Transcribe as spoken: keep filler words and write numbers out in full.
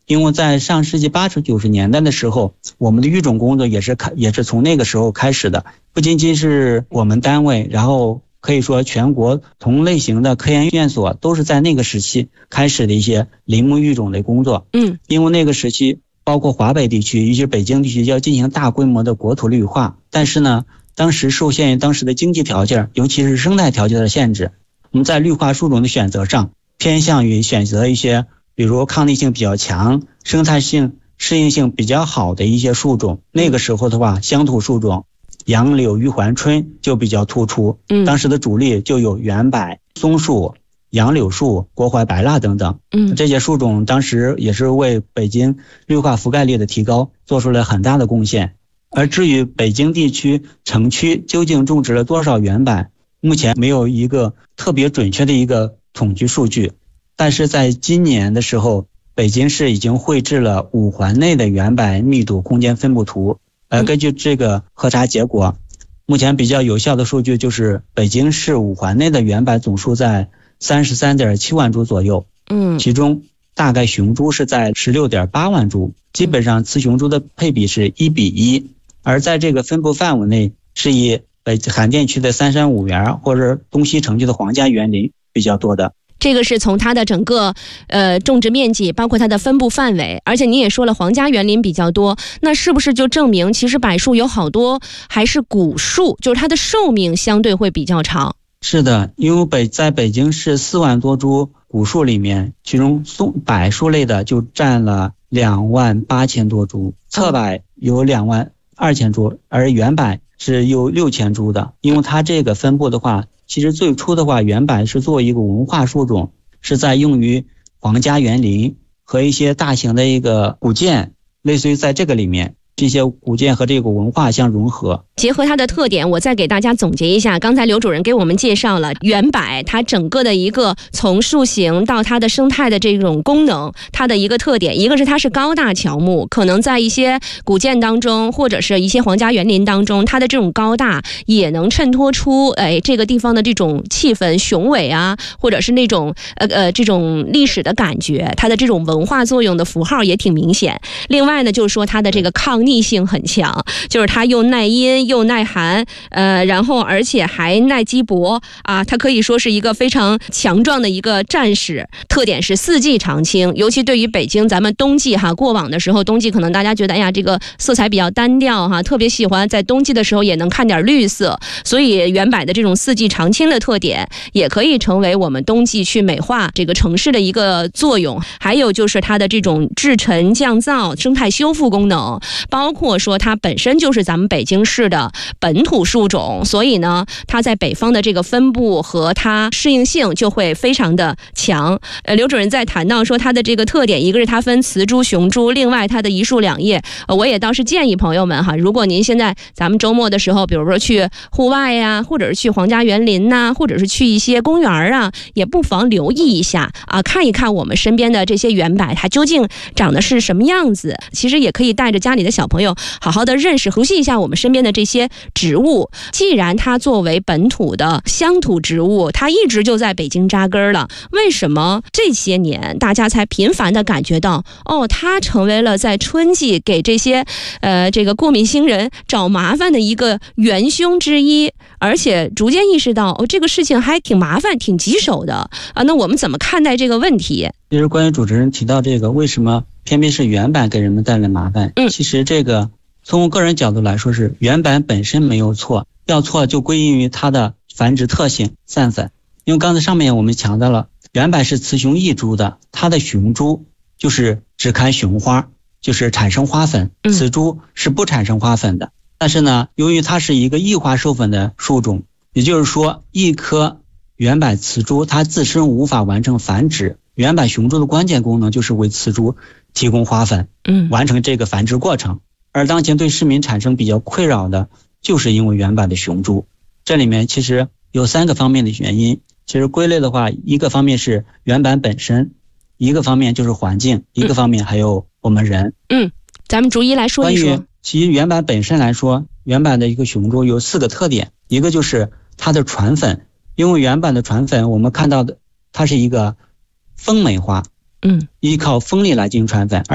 因为在上世纪八十九十年代的时候，我们的育种工作也是开也是从那个时候开始的，不仅仅是我们单位，然后可以说全国同类型的科研院所都是在那个时期开始的一些林木育种类工作。 嗯， 因为那个时期包括华北地区，尤其是北京地区要进行大规模的国土绿化，但是呢，当时受限于当时的经济条件，尤其是生态条件的限制，我们在绿化树种的选择上偏向于选择一些比如抗逆性比较强、生态性适应性比较好的一些树种。那个时候的话，乡土树种杨柳、玉环春就比较突出， 嗯， 当时的主力就有圆柏、松树、杨柳树、国槐、白蜡等等。 嗯， 这些树种当时也是为北京绿化覆盖率的提高做出了很大的贡献。而至于北京地区城区究竟种植了多少圆柏，目前没有一个特别准确的一个统计数据。但是在今年的时候，北京市已经绘制了五环内的圆柏密度空间分布图。而根据这个核查结果，目前比较有效的数据就是北京市五环内的圆柏总数在 三十三点七万株左右。 嗯， 其中大概雄株是在 十六点八万株，基本上雌雄株的配比是一比一。而在这个分布范围内，是以北海淀区的三山五园或者东西城区的皇家园林比较多的。 这个是从它的整个呃种植面积，包括它的分布范围，而且你也说了皇家园林比较多，那是不是就证明其实柏树有好多还是古树，就是它的寿命相对会比较长？ 是的，因为北在北京市四万多株古树里面，其中松柏树类的就占了两万八千多株，侧柏有两万二千株，而圆柏是有六千株的。因为它这个分布的话，其实最初的话，圆柏是作为一个文化树种，是在用于皇家园林和一些大型的一个古建，类似于在这个里面，这些古建和这个文化相融合。 结合它的特点，我再给大家总结一下。刚才刘主任给我们介绍了圆柏它整个的一个从树形到它的生态的这种功能，它的一个特点，一个是它是高大乔木，可能在一些古建当中或者是一些皇家园林当中，它的这种高大也能衬托出哎这个地方的这种气氛雄伟啊，或者是那种呃呃这种历史的感觉，它的这种文化作用的符号也挺明显。另外呢，就是说它的这个抗逆性很强，就是它又耐阴又耐寒，呃，然后而且还耐积薄啊，它可以说是一个非常强壮的一个战士。特点是四季常青，尤其对于北京咱们冬季哈，过往的时候冬季可能大家觉得哎呀这个色彩比较单调哈，特别喜欢在冬季的时候也能看点绿色，所以圆柏的这种四季常青的特点也可以成为我们冬季去美化这个城市的一个作用。还有就是它的这种制尘降噪、生态修复功能，包括说它本身就是咱们北京市的本土树种，所以呢它在北方的这个分布和它适应性就会非常的强。呃，刘主任在谈到说它的这个特点，一个是它分雌株雄株，另外它的一树两叶。呃，我也倒是建议朋友们哈，如果您现在咱们周末的时候，比如说去户外呀，或者是去皇家园林呐、啊，或者是去一些公园啊，也不妨留意一下啊，看一看我们身边的这些圆柏它究竟长得是什么样子。其实也可以带着家里的小朋友好好的认识熟悉一下我们身边的这些植物。既然它作为本土的乡土植物，它一直就在北京扎根了，为什么这些年大家才频繁的感觉到哦，它成为了在春季给这些呃这个过敏星人找麻烦的一个元凶之一，而且逐渐意识到哦，这个事情还挺麻烦挺棘手的啊。那我们怎么看待这个问题？ 其实关于主持人提到这个为什么偏偏是圆柏给人们带来麻烦， 嗯， 其实这个从个人角度来说是圆柏本身没有错，要错就归因于它的繁殖特性散粉。因为刚才上面我们强调了圆柏是雌雄异株的，它的雄株就是只开雄花，就是产生花粉，雌株是不产生花粉的。但是呢，由于它是一个异花授粉的树种，也就是说一颗圆柏雌株它自身无法完成繁殖，圆柏雄株的关键功能就是为雌株提供花粉， 嗯， 完成这个繁殖过程。而当前对市民产生比较困扰的就是因为圆柏的雄株，这里面其实有三个方面的原因。其实归类的话，一个方面是圆柏本身，一个方面就是环境，一个方面还有我们人。 嗯，咱们逐一来说一说。 关于其实圆柏本身来说，圆柏的一个雄株有四个特点，一个就是它的传粉，因为圆柏的传粉我们看到的它是一个风媒花， 嗯， 依靠风力来进行传粉。